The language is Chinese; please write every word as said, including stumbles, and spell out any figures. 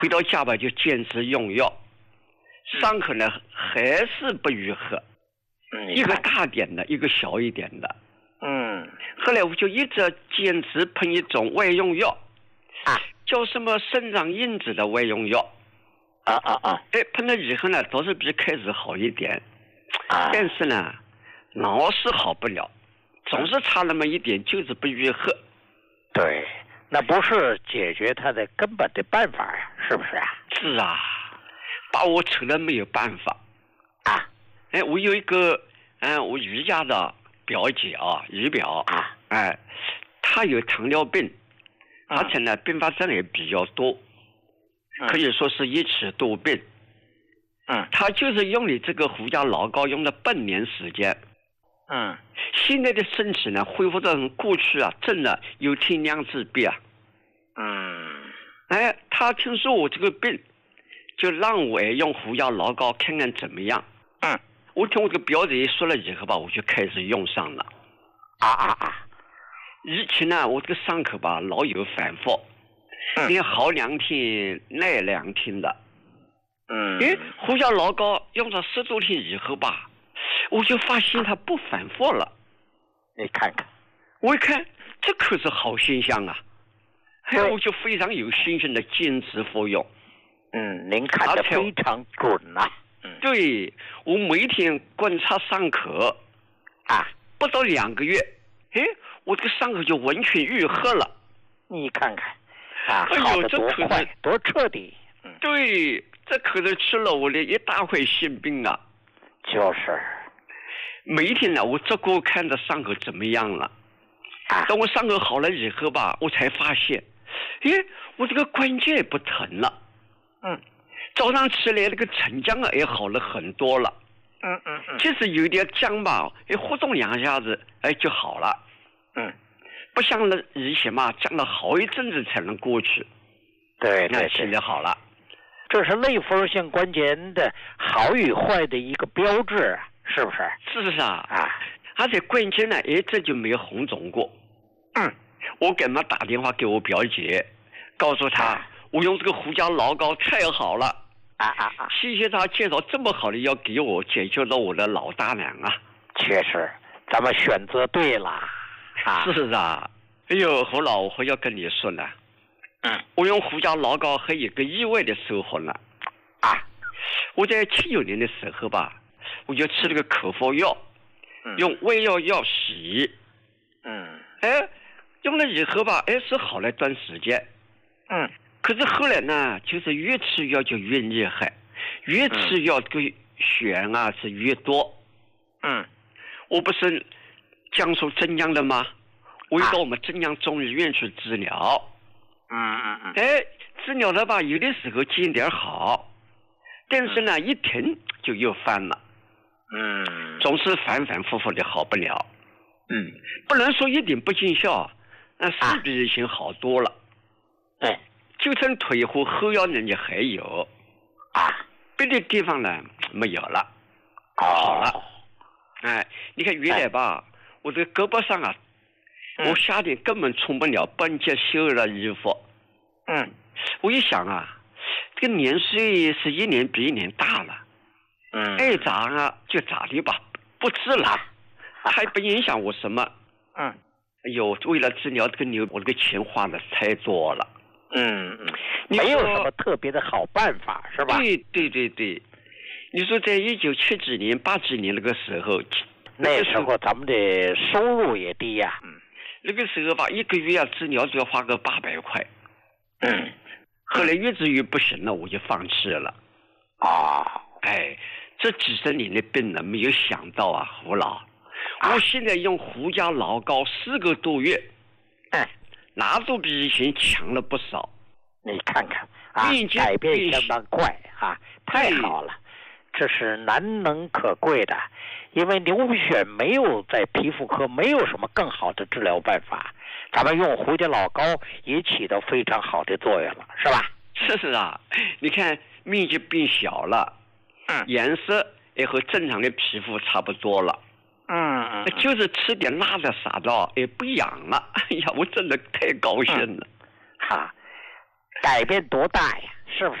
回到家吧就坚持用药，伤口呢还是不愈合， 嗯， 一个大点的，一个小一点的。 嗯， 后来我就一直坚持喷一种外用药， 啊， 叫什么生长因子的外用药。 啊啊啊！ 哎，喷了以后呢，倒是比开始好一点， 啊， 但是呢，老是好不了，总是差那么一点，就是不愈合。 对，那不是解决它的根本的办法呀，是不是啊？ 是啊，把我愁了没有办法啊！ 哎，我有一个，嗯，我姨家的表姐啊，姨表啊， 哎，她有糖尿病， 嗯、 而且呢，并发症也比较多， 嗯、 可以说是一起多病。 嗯， 她就是用你这个胡椒老膏用了半年时间。 嗯， 现在的身体呢，恢复到过去啊，真的有天良之别啊。 嗯， 哎，她听说我这个病，就让我用胡椒老膏看看怎么样。 嗯。 我听我这个表姐说了以后吧，我就开始用上了。 啊啊啊！ 以前呢，我这个伤口吧老有反复， 嗯， 你好两天耐两天的。 嗯， 哎，胡椒老膏用了十多天以后吧，我就发现它不反复了。 你看看， 我一看，这可是好现象啊！哎，我就非常有信心的坚持服用。 嗯，您看得非常准呐、啊。 嗯，对，我每天观察伤口， 啊， 不到两个月，哎，我这个伤口就完全愈合了。 你看看，啊， 哎呦，这可是多彻底。 嗯，对，这可是吃了我的一大块心病啊。 就是， 每一天呢，我只顾看着伤口怎么样了。 啊， 等我伤口好了以后吧，我才发现，哎，我这个关节也不疼了。 嗯。 早上起来那个沉僵也好了很多了， 嗯嗯嗯， 即使有点僵吧，哎，活动两下子，哎就好了， 嗯， 不像那以前嘛，僵了好一阵子才能过去。 对， 那现在好了， 这是类风性关节的好与坏的一个标志，是不是？ 是啊， 啊， 而且关键呢，哎，这就没有红肿过。 嗯， 我给他打电话给我表姐，告诉他。啊，我用这个胡椒老膏太好了， 啊啊啊！ 谢谢他介绍这么好的药给我，解决了我的老大难啊！ 确实，咱们选择对了啊！ 是啊，哎呦，胡老，我要跟你说呢， 嗯， 我用胡椒老膏还有一个意外的收获呢。 啊， 我在七九年的时候吧，我就吃了个口服药， 嗯、 用胃药药洗， 嗯， 哎，用了以后吧，哎是好了一段时间， 嗯。 可是后来呢，就是越吃药就越厉害，越吃药这个血啊是越多。 嗯， 我不是江苏镇江的吗？我又到我们镇江中医院去治疗。 嗯嗯嗯。 哎，治疗了吧，有的时候见点好，但是呢，一停就又犯了。 嗯， 总是反反复复的好不了。 嗯， 不能说一点不见效，那是比以前好多了。 哎。 就剩腿和后腰呢，你还有啊， 别的地方呢没有了， 哦、 好了。哎，你看原来吧，哎、我这个胳膊上啊， 嗯、 我夏天根本穿不了半截袖的衣服。 嗯， 我一想啊，这个年岁是一年比一年大了， 嗯， 爱咋啊就咋的吧，不治了，还不影响我什么。 嗯， 哎呦，为了治疗这个牛，我这个钱花的太多了。 嗯嗯，没有什么特别的好办法，是吧？ 对对对对，你说在一九七几年、八几年那个时候， 那时候咱们的收入也低呀、啊。 嗯，那个时候吧，一个月要治疗就要花个八百块。 嗯， 后来越治越不行了，我就放弃了。 啊， 哎，这几十年的病呢，没有想到啊，胡老，啊、我现在用胡椒老膏四个多月。 嗯。 哪都比以前强了不少， 你看看啊，改变相当快啊，太好了，这是难能可贵的。因为牛皮癣没有在皮肤科没有什么更好的治疗办法，咱们用胡椒老膏也起到非常好的作用了，是吧？ 是啊，你看面积变小了， 嗯， 颜色也和正常的皮肤差不多了。 嗯嗯， 就是吃点辣的啥的也不痒了。哎呀，我真的太高兴了。 嗯、哈，改变多大呀！ 是不是？